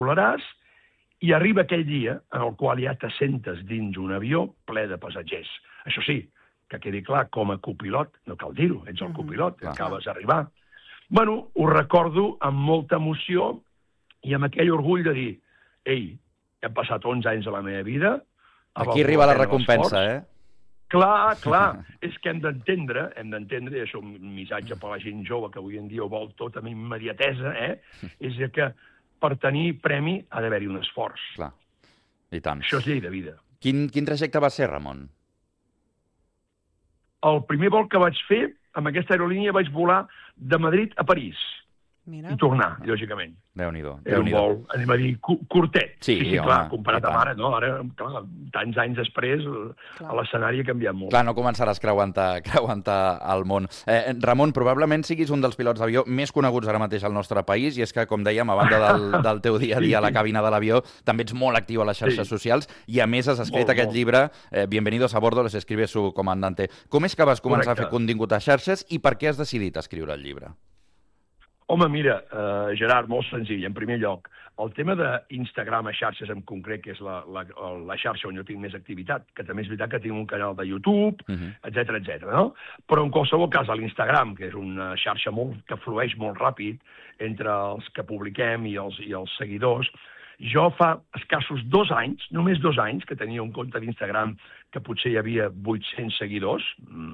volaràs, i arriba aquell dia en el qual ja t'assentes dins un avió ple de passatgers. Això sí, que quedi clar, com a copilot, no cal dir-ho, ets el copilot, acabes d'arribar. Bueno, ho recordo amb molta emoció i amb aquell orgull de dir, ei, hem passat 11 anys de la meva vida... Aquí arriba la recompensa, eh? Clar, és que hem d'entendre, i això un missatge per a la gent jove que avui en dia ho vol tot amb immediatesa, és que per tenir premi ha d'haver-hi un esforç. Clar, i tant. Això és llei de vida. Quin trajecte va ser, Ramon? El primer vol que vaig fer, amb aquesta aerolínia vaig volar de Madrid a París. I tornar, lògicament. Déu-n'hi-do. Era un vol, anem a dir, curtet. Sí, clar, comparat amb ara, no? Ara, clar, tants anys després, l'escenari ha canviat molt. Clar, no començaràs creuant-te el món. Ramon, probablement siguis un dels pilots d'avió més coneguts ara mateix al nostre país, i és que, com dèiem, a banda del teu dia a dia a la cabina de l'avió, també ets molt actiu a les xarxes socials, i a més has escrit aquest llibre, Bienvenidos a bordo, les escribe su comandante. Com és que vas començar a fer contingut a xarxes i per què has decidit escriure el llibre? Home, mira, Gerard, molt senzill. En primer lloc, el tema d'Instagram a xarxes en concret, que és la xarxa on jo tinc més activitat, que també és veritat que tinc un canal de YouTube, etc, no? Però en qualsevol cas, a l'Instagram, que és una xarxa que flueix molt ràpid entre els que publiquem i els seguidors, jo fa escassos 2 anys, només 2 anys, que tenia un compte d'Instagram que potser hi havia 800 seguidors,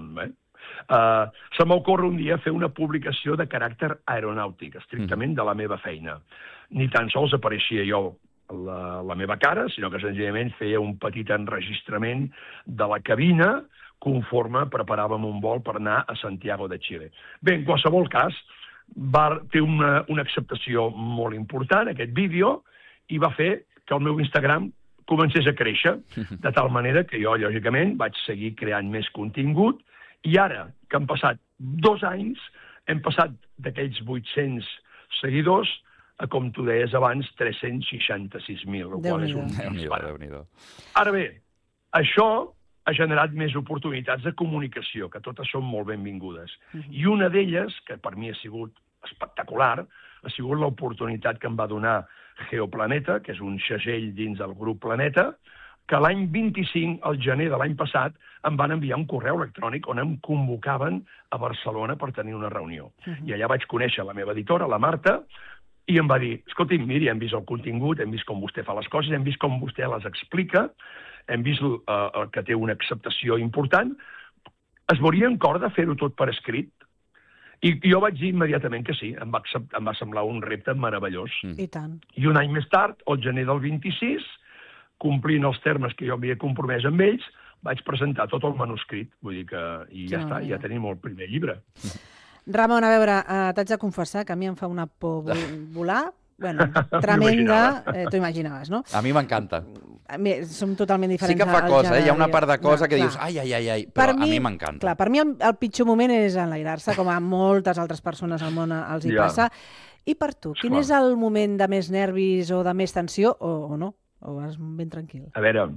se m'ocorre un dia fer una publicació de caràcter aeronàutic, estrictament de la meva feina. Ni tan sols apareixia jo la meva cara, sinó que senzillament feia un petit enregistrament de la cabina conforme preparàvem un vol per anar a Santiago de Chile. Bé, en qualsevol cas, va fer una acceptació molt important, aquest vídeo, i va fer que el meu Instagram comencés a créixer, de tal manera que jo, lògicament, vaig seguir creant més contingut. I ara, que han passat 2 anys, hem passat d'aquells 800 seguidors a, com tu deies abans, 366.000, el qual és un Déu-n'hi-do. Ara bé, això ha generat més oportunitats de comunicació, que totes són molt benvingudes. I una d'elles, que per mi ha sigut espectacular, ha sigut l'oportunitat que em va donar Geoplaneta, que és un segell dins del grup Planeta, que l'any 25, al gener de l'any passat, em van enviar un correu electrònic on em convocaven a Barcelona per tenir una reunió. I allà vaig conèixer la meva editora, la Marta, i em va dir, escolti, miri, hem vist el contingut, hem vist com vostè fa les coses, hem vist com vostè les explica, hem vist que té una acceptació important, es veuria en cor de fer-ho tot per escrit? I jo vaig dir immediatament que sí, em va semblar un repte meravellós. I tant. I un any més tard, al gener del 26, complint els termes que jo havia compromès amb ells, vaig presentar tot el manuscrit. Vull dir que ja està, ja tenim el primer llibre. Ramon, a veure, t'haig de confessar que a mi em fa una por volar, bueno, tremenda, t'ho imaginaves, no? A mi m'encanta. Som totalment diferents. Sí que fa cosa, hi ha una part de cosa que dius, ai, però a mi m'encanta. Clar, per mi el pitjor moment és enlairar-se, com a moltes altres persones al món els hi passa. I per tu, quin és el moment de més nervis o de més tensió, o no? O vas ben tranquil? A veure,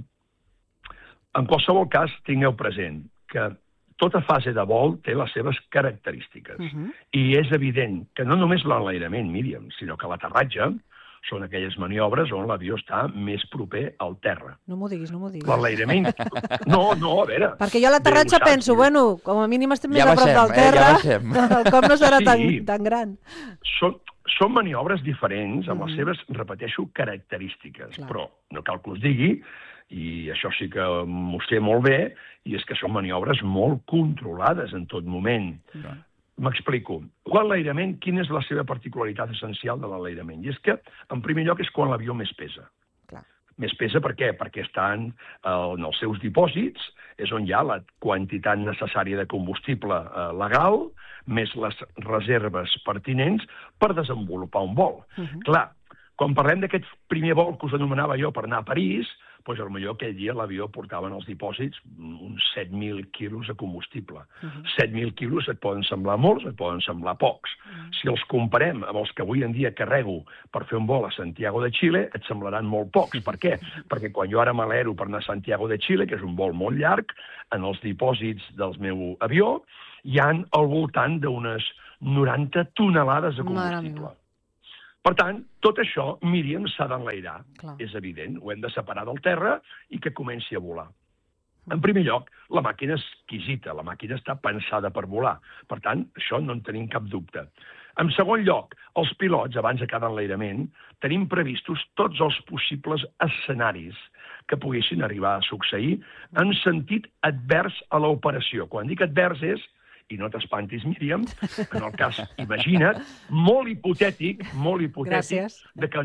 en qualsevol cas, tingueu present que tota fase de vol té les seves característiques. I és evident que no només l'enlairament, Míriam, sinó que l'aterratge són aquelles maniobres on l'avió està més proper al terra. No m'ho diguis. L'enlairament... No, a veure... Perquè jo a l'aterratge penso, bueno, com a mínim estem més a prop del terra, el cop no serà tan gran. Són maniobres diferents amb les seves, repeteixo, característiques. Però no cal que us digui, i això sí que m'ho sé molt bé, i és que són maniobres molt controlades en tot moment. M'explico. L'enlairament, quina és la seva particularitat essencial de l'enlairament? I és que, en primer lloc, és quan l'avió més pesa. Més pesa per què? Perquè estan en els seus dipòsits, és on hi ha la quantitat necessària de combustible legal, més les reserves pertinents per desenvolupar un vol. Clar, quan parlem d'aquest primer vol que us anomenava jo per anar a París, doncs potser aquell dia l'avió portava en els dipòsits uns 7.000 quilos de combustible. 7.000 quilos et poden semblar molts, et poden semblar pocs. Si els comparem amb els que avui en dia carrego per fer un vol a Santiago de Chile, et semblaran molt pocs. Per què? Perquè quan jo ara m'alero per anar a Santiago de Chile, que és un vol molt llarg, en els dipòsits del meu avió hi han al voltant d'unes 90 tonelades de combustible. Per tant, tot això, Míriam, s'ha d'enlairar. És evident, ho hem de separar del terra i que comenci a volar. En primer lloc, la màquina és exquisita, la màquina està pensada per volar. Per tant, això no en tenim cap dubte. En segon lloc, els pilots, abans de cada enlairament, tenim previstos tots els possibles escenaris que poguessin arribar a succeir en sentit advers a l'operació. Quan dic advers és, i no t'espantis, Míriam, en el cas, imagina't, molt hipotètic, de que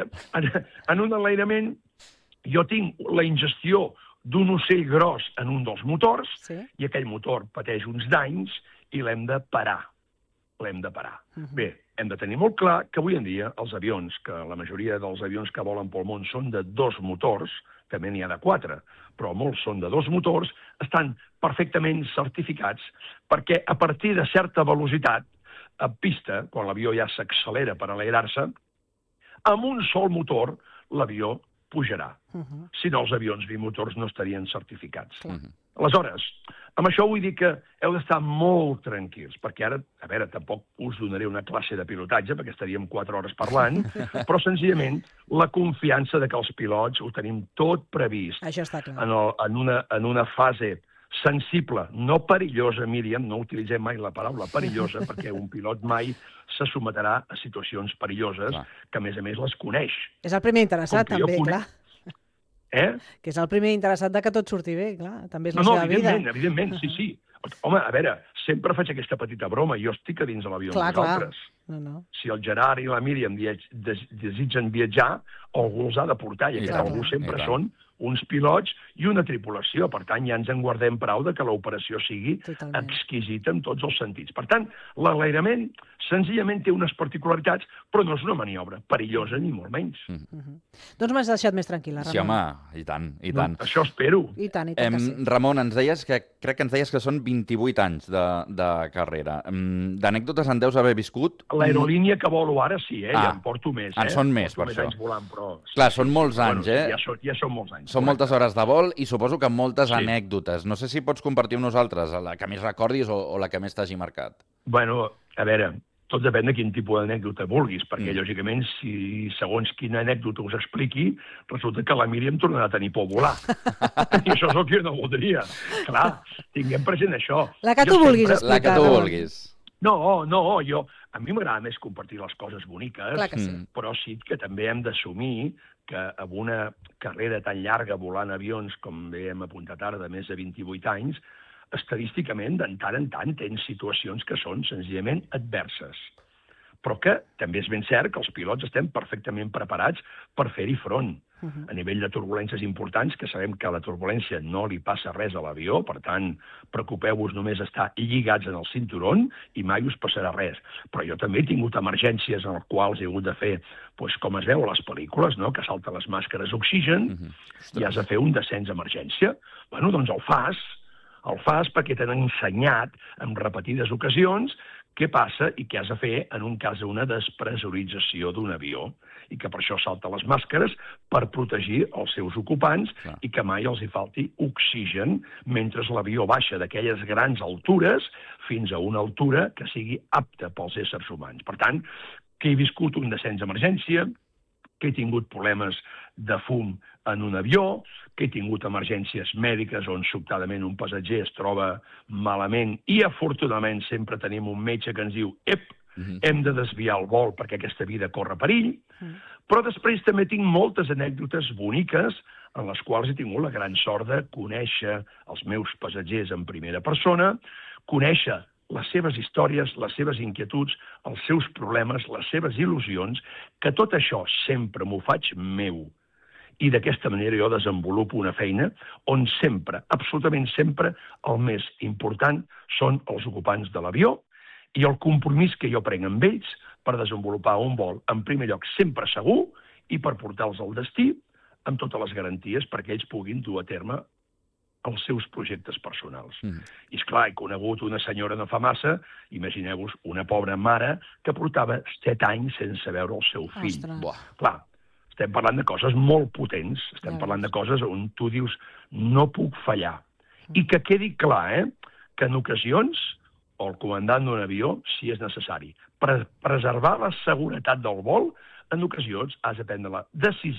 en un enlairament jo tinc la ingestió d'un ocell gros en un dels motors i aquell motor pateix uns danys i l'hem de parar. Bé, hem de tenir molt clar que avui en dia els avions, que la majoria dels avions que volen pel món són de 2 motors, també n'hi ha de 4, però molts són de 2 motors, estan perfectament certificats perquè a partir de certa velocitat, a pista, quan l'avió ja s'accelera per enlairar-se, amb un sol motor l'avió pujarà. Si no, els avions bimotors no estarien certificats. Aleshores, amb això vull dir que heu d'estar molt tranquils, perquè ara, a veure, tampoc us donaré una classe de pilotatge, perquè estaríem 4 hores parlant, però senzillament la confiança de que els pilots ho tenim tot previst. Això està clar. En una fase sensible, no perillosa, Míriam, no utilitzem mai la paraula perillosa, perquè un pilot mai se someterà a situacions perilloses, que a més les coneix. És el primer interessat, també, clar. Que és el primer interessat que tot surti bé, clar. També és la seva vida. No, evidentment, sí. Home, a veure, sempre faig aquesta petita broma. Jo estic a dins de l'avió amb vosaltres. Si el Gerard i la Míriam desitgen viatjar, algú els ha de portar, i aquest algú sempre són uns pilots i una tripulació. Per tant, ja ens en guardem prou de que l'operació sigui exquisita en tots els sentits. Per tant, l'enlairament senzillament té unes particularitats, però no és una maniobra perillosa ni molt menys. Doncs m'has deixat més tranquil·la, Ramon. Sí, home, i tant. Això espero. I tant que sí. Ramon, crec que ens deies que són 28 anys de carrera. D'anècdotes en deus haver viscut? L'aerolínia que volo ara sí, ja en porto més. En són més, per això. Volant, clar, són molts anys, Ja són molts anys. Són moltes hores de vol i suposo que moltes anècdotes. No sé si pots compartir amb nosaltres la que més recordis o la que més t'hagi marcat. Bueno, a veure, tot depèn de quin tipus d'anècdota vulguis, perquè, lògicament, si segons quina anècdota us expliqui, resulta que la Míriam tornarà a tenir por a volar. I això és el que jo no voldria. Clar, tinguem present això. La que tu vulguis explicar. La que tu vulguis. No, a mi m'agrada més compartir les coses boniques, però sí que també hem d'assumir que amb una carrera tan llarga volant avions, com bé hem apuntat ara, de més de 28 anys, estadísticament, de tant en tant, tens situacions que són senzillament adverses. Però que també és ben cert que els pilots estem perfectament preparats per fer-hi front. A nivell de turbulències importants, que sabem que a la turbulència no li passa res a l'avió, per tant, preocupeu-vos només estar lligats en el cinturó i mai us passarà res. Però jo també he tingut emergències en les quals he hagut de fer, com es veu a les pel·lícules, que salten les màscares d'oxigen i has de fer un descens d'emergència. Bueno, doncs el fas perquè t'han ensenyat en repetides ocasions què passa i què has de fer en un cas d'una despressurització d'un avió i que per això salta les màscares per protegir els seus ocupants i que mai els hi falti oxigen mentre l'avió baixa d'aquelles grans altures fins a una altura que sigui apta pels éssers humans. Per tant, que he viscut un descens d'emergència, que he tingut problemes de fum en un avió, que he tingut emergències mèdiques on sobtadament un passatger es troba malament i afortunadament sempre tenim un metge que ens diu hem de desviar el vol perquè aquesta vida corre perill, però després també tinc moltes anècdotes boniques en les quals he tingut la gran sort de conèixer els meus passatgers en primera persona, conèixer les seves històries, les seves inquietuds, els seus problemes, les seves il·lusions, que tot això sempre m'ho faig meu. I d'aquesta manera jo desenvolupo una feina on sempre, absolutament sempre, el més important són els ocupants de l'avió i el compromís que jo prenc amb ells per desenvolupar un vol, en primer lloc, sempre segur i per portar-los al destí amb totes les garanties perquè ells puguin dur a terme els seus projectes personals. I esclar, he conegut una senyora no fa massa, imagineu-vos, una pobra mare que portava 7 anys sense veure el seu fill. Clar, estem parlant de coses molt potents, estem parlant de coses on tu dius no puc fallar. I que quedi clar, que en ocasions o el comandant d'un avió si és necessari. Per preservar la seguretat del vol, en ocasions has de prendre la decisió